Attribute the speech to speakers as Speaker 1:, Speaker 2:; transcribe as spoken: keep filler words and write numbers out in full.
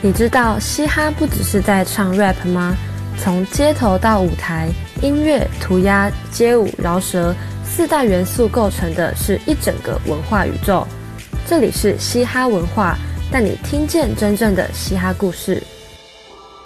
Speaker 1: 你知道嘻哈不只是在唱 rap 吗？从街头到舞台，音乐、涂鸦、街舞、饶舌四大元素构成的是一整个文化宇宙。这里是嘻哈文化，带你听见真正的嘻哈故事。